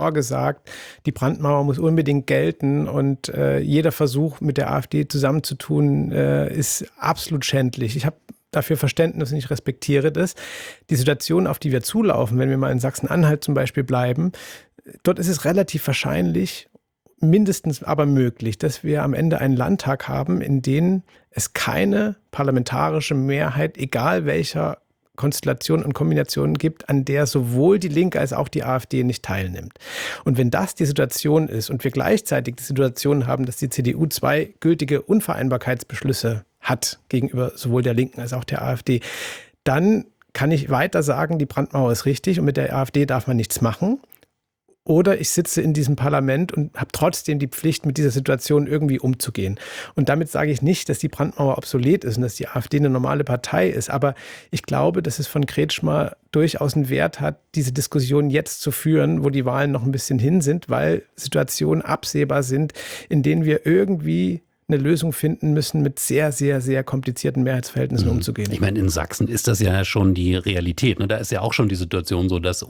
gesagt, die Brandmauer muss unbedingt gelten und jeder Versuch, mit der AfD zusammenzutun, ist absolut schändlich. Ich habe dafür Verständnis und ich respektiere das. Die Situation, auf die wir zulaufen, wenn wir mal in Sachsen-Anhalt zum Beispiel bleiben, dort ist es relativ wahrscheinlich, mindestens aber möglich, dass wir am Ende einen Landtag haben, in dem es keine parlamentarische Mehrheit, egal welcher Konstellation und Kombinationen gibt, an der sowohl die Linke als auch die AfD nicht teilnimmt. Und wenn das die Situation ist und wir gleichzeitig die Situation haben, dass die CDU 2 gültige Unvereinbarkeitsbeschlüsse hat gegenüber sowohl der Linken als auch der AfD, dann kann ich weiter sagen, die Brandmauer ist richtig und mit der AfD darf man nichts machen. Oder ich sitze in diesem Parlament und habe trotzdem die Pflicht, mit dieser Situation irgendwie umzugehen. Und damit sage ich nicht, dass die Brandmauer obsolet ist und dass die AfD eine normale Partei ist. Aber ich glaube, dass es von Kretschmer durchaus einen Wert hat, diese Diskussion jetzt zu führen, wo die Wahlen noch ein bisschen hin sind, weil Situationen absehbar sind, in denen wir irgendwie eine Lösung finden müssen, mit sehr, sehr, sehr komplizierten Mehrheitsverhältnissen umzugehen. Ich meine, in Sachsen ist das ja schon die Realität. Ne? Da ist ja auch schon die Situation so, dass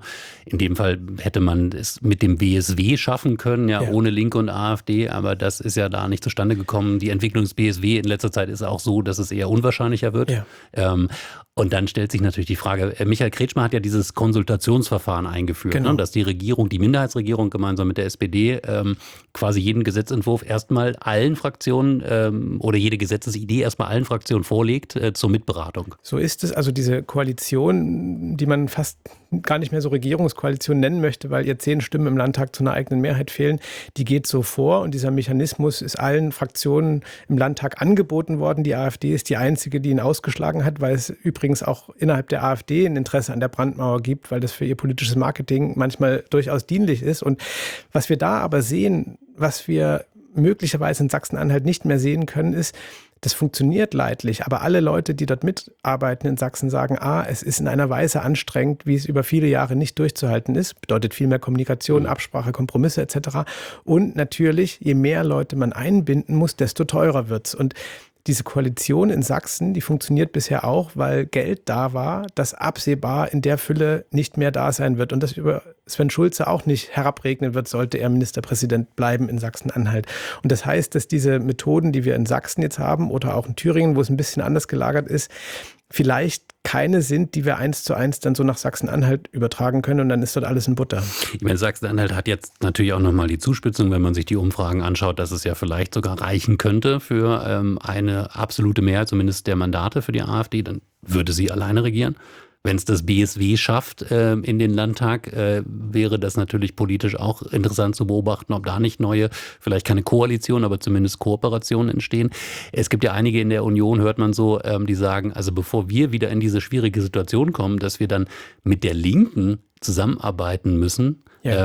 in dem Fall hätte man es mit dem BSW schaffen können, ja, ohne Linke und AfD, aber das ist ja da nicht zustande gekommen. Die Entwicklung des BSW in letzter Zeit ist auch so, dass es eher unwahrscheinlicher wird. Ja. Und dann stellt sich natürlich die Frage, Michael Kretschmer hat ja dieses Konsultationsverfahren eingeführt, ne, dass die Regierung, die Minderheitsregierung gemeinsam mit der SPD quasi jeden Gesetzentwurf erstmal allen Fraktionen oder jede Gesetzesidee erstmal allen Fraktionen vorlegt zur Mitberatung. So ist es. Also diese Koalition, die man fast gar nicht mehr so Regierungskoalition nennen möchte, weil ihr 10 Stimmen im Landtag zu einer eigenen Mehrheit fehlen, die geht so vor und dieser Mechanismus ist allen Fraktionen im Landtag angeboten worden. Die AfD ist die einzige, die ihn ausgeschlagen hat, weil es übrigens auch innerhalb der AfD ein Interesse an der Brandmauer gibt, weil das für ihr politisches Marketing manchmal durchaus dienlich ist. Und was wir da aber sehen, was wir möglicherweise in Sachsen-Anhalt nicht mehr sehen können, ist, das funktioniert leidlich, aber alle Leute, die dort mitarbeiten in Sachsen, sagen, es ist in einer Weise anstrengend, wie es über viele Jahre nicht durchzuhalten ist. Bedeutet viel mehr Kommunikation, Absprache, Kompromisse etc. Und natürlich, je mehr Leute man einbinden muss, desto teurer wird's. Und diese Koalition in Sachsen, die funktioniert bisher auch, weil Geld da war, das absehbar in der Fülle nicht mehr da sein wird und das über Sven Schulze auch nicht herabregnen wird, sollte er Ministerpräsident bleiben in Sachsen-Anhalt. Und das heißt, dass diese Methoden, die wir in Sachsen jetzt haben oder auch in Thüringen, wo es ein bisschen anders gelagert ist, vielleicht keine sind, die wir 1:1 dann so nach Sachsen-Anhalt übertragen können und dann ist dort alles in Butter. Ich meine, Sachsen-Anhalt hat jetzt natürlich auch nochmal die Zuspitzung, wenn man sich die Umfragen anschaut, dass es ja vielleicht sogar reichen könnte für eine absolute Mehrheit, zumindest der Mandate für die AfD, dann würde sie alleine regieren. Wenn es das BSW schafft in den Landtag, wäre das natürlich politisch auch interessant zu beobachten, ob da nicht neue, vielleicht keine Koalition, aber zumindest Kooperationen entstehen. Es gibt ja einige in der Union, hört man so, die sagen, also bevor wir wieder in diese schwierige Situation kommen, dass wir dann mit der Linken zusammenarbeiten müssen,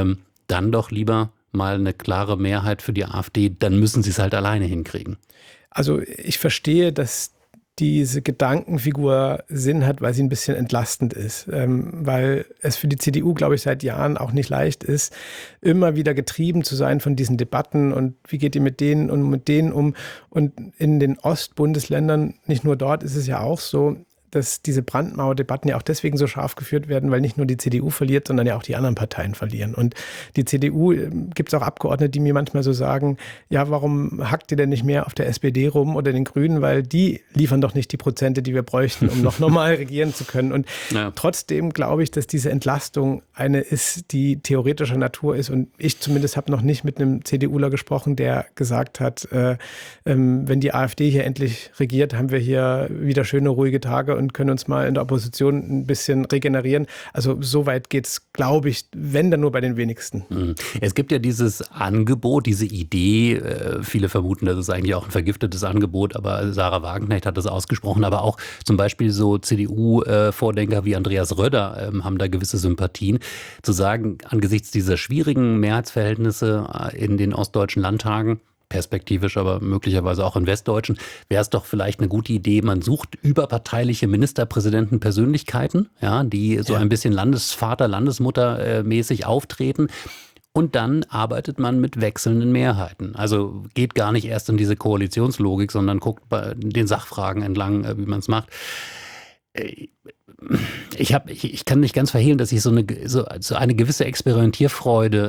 dann doch lieber mal eine klare Mehrheit für die AfD, dann müssen sie es halt alleine hinkriegen. Also ich verstehe, dass diese Gedankenfigur Sinn hat, weil sie ein bisschen entlastend ist. Weil es für die CDU, glaube ich, seit Jahren auch nicht leicht ist, immer wieder getrieben zu sein von diesen Debatten und wie geht ihr mit denen und mit denen um. Und in den Ostbundesländern, nicht nur dort, ist es ja auch so, dass diese Brandmauerdebatten ja auch deswegen so scharf geführt werden, weil nicht nur die CDU verliert, sondern ja auch die anderen Parteien verlieren. Und die CDU, gibt es auch Abgeordnete, die mir manchmal so sagen, ja, warum hackt ihr denn nicht mehr auf der SPD rum oder den Grünen, weil die liefern doch nicht die Prozente, die wir bräuchten, um noch normal regieren zu können. Und trotzdem glaube ich, dass diese Entlastung eine ist, die theoretischer Natur ist. Und ich zumindest habe noch nicht mit einem CDUler gesprochen, der gesagt hat, wenn die AfD hier endlich regiert, haben wir hier wieder schöne, ruhige Tage und können uns mal in der Opposition ein bisschen regenerieren. Also so weit geht es, glaube ich, wenn dann nur bei den wenigsten. Es gibt ja dieses Angebot, diese Idee, viele vermuten, das ist eigentlich auch ein vergiftetes Angebot, aber Sarah Wagenknecht hat das ausgesprochen, aber auch zum Beispiel so CDU-Vordenker wie Andreas Röder haben da gewisse Sympathien, zu sagen, angesichts dieser schwierigen Mehrheitsverhältnisse in den ostdeutschen Landtagen, perspektivisch, aber möglicherweise auch in westdeutschen, wäre es doch vielleicht eine gute Idee, man sucht überparteiliche Ministerpräsidentenpersönlichkeiten, ja, die so ein bisschen Landesvater, Landesmutter mäßig auftreten. Und dann arbeitet man mit wechselnden Mehrheiten. Also geht gar nicht erst in diese Koalitionslogik, sondern guckt bei den Sachfragen entlang, wie man es macht. Ich kann nicht ganz verhehlen, dass ich so eine gewisse Experimentierfreude